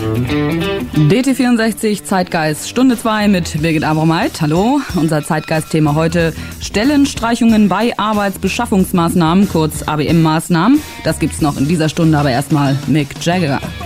DT64 Zeitgeist, Stunde 2 mit Birgit Abromeit. Hallo, unser Zeitgeist-Thema heute: Stellenstreichungen bei Arbeitsbeschaffungsmaßnahmen, kurz ABM-Maßnahmen. Das gibt's noch in dieser Stunde, aber erstmal Mick Jagger.